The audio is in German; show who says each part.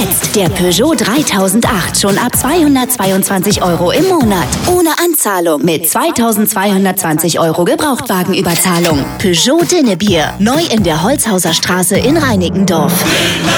Speaker 1: Jetzt der Peugeot 3008 schon ab 222 € im Monat. Ohne Anzahlung mit 2220 € Gebrauchtwagenüberzahlung. Peugeot Dinnebier. Neu in der Holzhauser Straße in Reinickendorf.